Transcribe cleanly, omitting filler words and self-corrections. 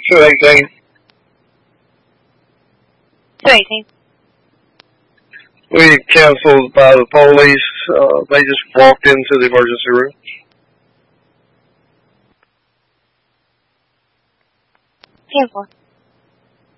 218. 218. We canceled by the police. They just walked into the emergency room. 10-4.